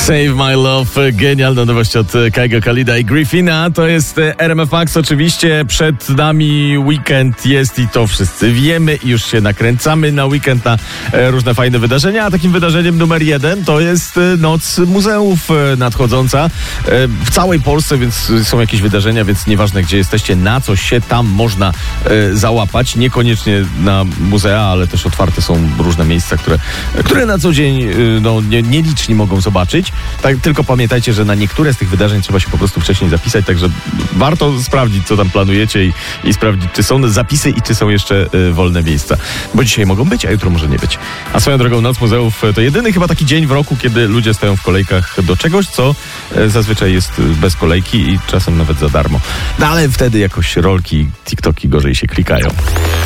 Save My Love, genialna nowość od Kaigo Khalida i Griffina. To jest RMF Max, oczywiście przed nami weekend jest i to wszyscy wiemy i już się nakręcamy na weekend na różne fajne wydarzenia, a takim wydarzeniem numer 1 to jest Noc Muzeów nadchodząca w całej Polsce, więc są jakieś wydarzenia, więc nieważne gdzie jesteście, na coś się tam można załapać, niekoniecznie na muzea, ale też otwarte są różne miejsca, które na co dzień nieliczni mogą zobaczyć. Tak, tylko pamiętajcie, że na niektóre z tych wydarzeń trzeba się po prostu wcześniej zapisać, także warto sprawdzić, co tam planujecie i sprawdzić, czy są zapisy i czy są jeszcze wolne miejsca. Bo dzisiaj mogą być, a jutro może nie być. A swoją drogą Noc Muzeów to jedyny chyba taki dzień w roku, kiedy ludzie stoją w kolejkach do czegoś, co zazwyczaj jest bez kolejki i czasem nawet za darmo. No ale wtedy jakoś rolki, TikToki gorzej się klikają.